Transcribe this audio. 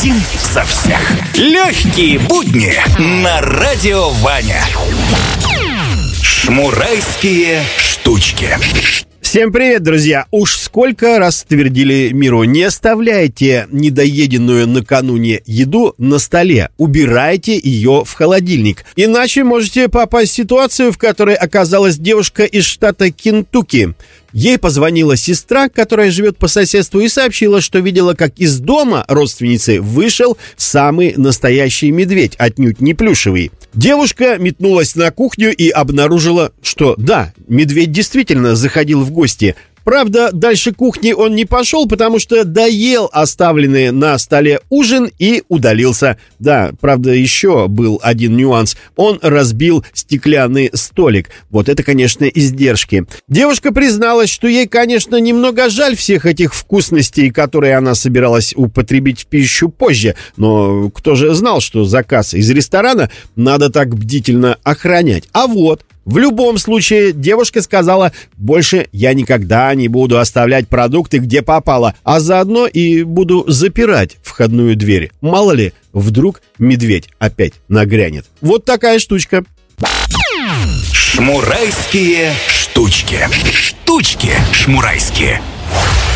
Один за всех. Легкие будни на Радио Ваня. Шмурайские штучки. Всем привет, друзья! Уж сколько раз твердили миру: не оставляйте недоеденную накануне еду на столе, убирайте ее в холодильник. Иначе можете попасть в ситуацию, в которой оказалась девушка из штата Кентукки. Ей позвонила сестра, которая живет по соседству, и сообщила, что видела, как из дома родственницы вышел самый настоящий медведь, отнюдь не плюшевый. Девушка метнулась на кухню и обнаружила, что да, медведь действительно заходил в гости. Правда, дальше кухни он не пошел, потому что доел оставленный на столе ужин и удалился. Да, правда, еще был один нюанс. Он разбил стеклянный столик. Вот это, конечно, издержки. Девушка призналась, что ей, конечно, немного жаль всех этих вкусностей, которые она собиралась употребить в пищу позже. Но кто же знал, что заказ из ресторана надо так бдительно охранять? А вот... В любом случае, девушка сказала: больше я никогда не буду оставлять продукты, где попало, а заодно и буду запирать входную дверь. Мало ли, вдруг медведь опять нагрянет. Вот такая штучка. Шмурайские штучки. Штучки шмурайские.